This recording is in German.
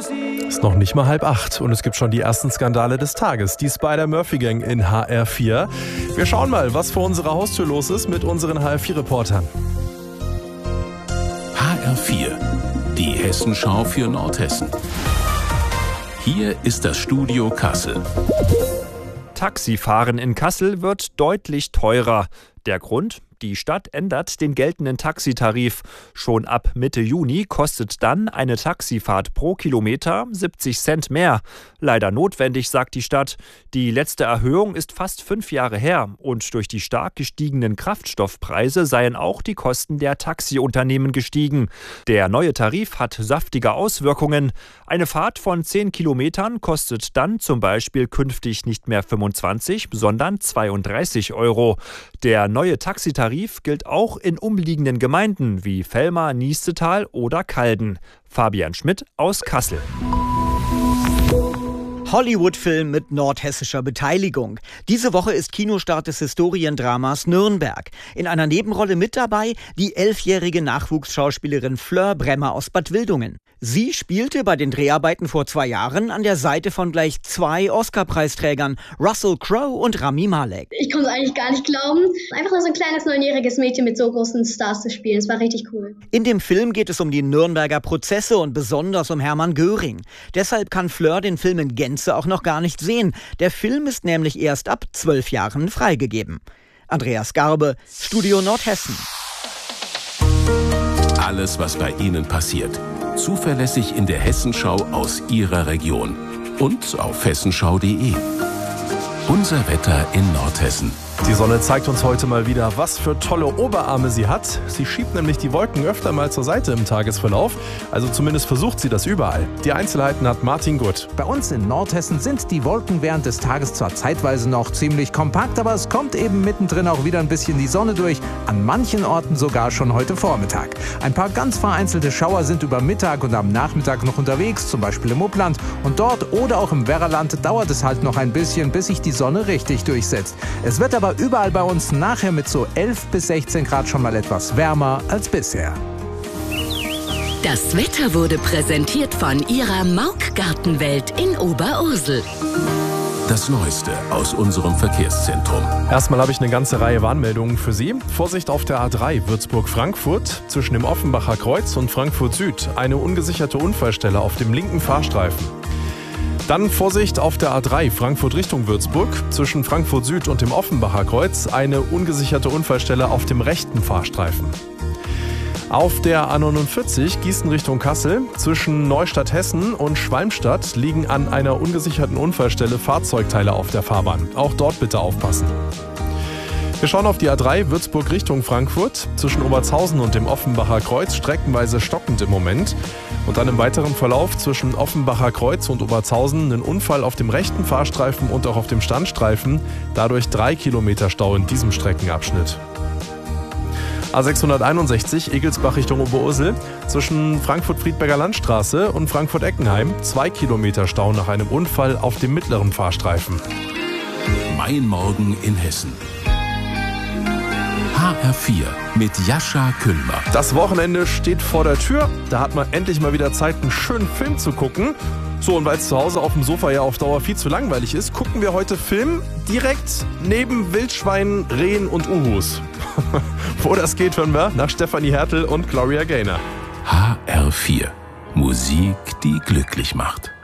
Ist noch nicht mal 7:30 und es gibt schon die ersten Skandale des Tages. Die Spider-Murphy-Gang in HR4. Wir schauen mal, was vor unserer Haustür los ist mit unseren HR4-Reportern. HR4, die Hessenschau für Nordhessen. Hier ist das Studio Kassel. Taxifahren in Kassel wird deutlich teurer. Der Grund? Die Stadt ändert den geltenden Taxitarif. Schon ab Mitte Juni kostet dann eine Taxifahrt pro Kilometer 70 Cent mehr. Leider notwendig, sagt die Stadt. Die letzte Erhöhung ist fast 5 Jahre her. Und durch die stark gestiegenen Kraftstoffpreise seien auch die Kosten der Taxiunternehmen gestiegen. Der neue Tarif hat saftige Auswirkungen. Eine Fahrt von 10 Kilometern kostet dann zum Beispiel künftig nicht mehr 25, sondern 32 Euro. Der neue Taxitarif gilt auch in umliegenden Gemeinden wie Vellmar, Niestetal oder Calden. Fabian Schmidt aus Kassel. Hollywood-Film mit nordhessischer Beteiligung. Diese Woche ist Kinostart des Historiendramas Nürnberg. In einer Nebenrolle mit dabei die 11-jährige Nachwuchsschauspielerin Fleur Bremmer aus Bad Wildungen. Sie spielte bei den Dreharbeiten vor 2 Jahren an der Seite von gleich 2 Oscar-Preisträgern, Russell Crowe und Rami Malek. Ich konnte es eigentlich gar nicht glauben, einfach nur so ein kleines 9-jähriges Mädchen mit so großen Stars zu spielen. Es war richtig cool. In dem Film geht es um die Nürnberger Prozesse und besonders um Hermann Göring. Deshalb kann Fleur den Film in Gänze auch noch gar nicht sehen. Der Film ist nämlich erst ab 12 Jahren freigegeben. Andreas Garbe, Studio Nordhessen. Alles, was bei Ihnen passiert. Zuverlässig in der Hessenschau aus Ihrer Region. Und auf hessenschau.de. Unser Wetter in Nordhessen. Die Sonne zeigt uns heute mal wieder, was für tolle Oberarme sie hat. Sie schiebt nämlich die Wolken öfter mal zur Seite im Tagesverlauf. Also zumindest versucht sie das überall. Die Einzelheiten hat Martin Gutt. Bei uns in Nordhessen sind die Wolken während des Tages zwar zeitweise noch ziemlich kompakt, aber es kommt eben mittendrin auch wieder ein bisschen die Sonne durch. An manchen Orten sogar schon heute Vormittag. Ein paar ganz vereinzelte Schauer sind über Mittag und am Nachmittag noch unterwegs, zum Beispiel im Upland. Und dort oder auch im Werraland dauert es halt noch ein bisschen, bis sich die Sonne richtig durchsetzt. Es wird aber überall bei uns nachher mit so 11 bis 16 Grad schon mal etwas wärmer als bisher. Das Wetter wurde präsentiert von Ihrer Mauk-Gartenwelt in Oberursel. Das Neueste aus unserem Verkehrszentrum. Erstmal habe ich eine ganze Reihe Warnmeldungen für Sie. Vorsicht auf der A3 Würzburg-Frankfurt zwischen dem Offenbacher Kreuz und Frankfurt Süd. Eine ungesicherte Unfallstelle auf dem linken Fahrstreifen. Dann Vorsicht auf der A3 Frankfurt Richtung Würzburg zwischen Frankfurt Süd und dem Offenbacher Kreuz. Eine ungesicherte Unfallstelle auf dem rechten Fahrstreifen. Auf der A49 Gießen Richtung Kassel zwischen Neustadt Hessen und Schwalmstadt liegen an einer ungesicherten Unfallstelle Fahrzeugteile auf der Fahrbahn. Auch dort bitte aufpassen. Wir schauen auf die A3 Würzburg Richtung Frankfurt zwischen Obertshausen und dem Offenbacher Kreuz, streckenweise stockend im Moment. Und dann im weiteren Verlauf zwischen Offenbacher Kreuz und Obertshausen ein Unfall auf dem rechten Fahrstreifen und auch auf dem Standstreifen. Dadurch 3 Kilometer Stau in diesem Streckenabschnitt. A661 Egelsbach Richtung Oberursel zwischen Frankfurt-Friedberger Landstraße und Frankfurt-Eckenheim. 2 Kilometer Stau nach einem Unfall auf dem mittleren Fahrstreifen. Mein Morgen in Hessen. HR4 mit Jascha Küllmer. Das Wochenende steht vor der Tür. Da hat man endlich mal wieder Zeit, einen schönen Film zu gucken. So, und weil es zu Hause auf dem Sofa ja auf Dauer viel zu langweilig ist, gucken wir heute Film direkt neben Wildschweinen, Rehen und Uhus. Wo das geht, hören wir nach Stefanie Hertel und Gloria Gaynor. HR4. Musik, die glücklich macht.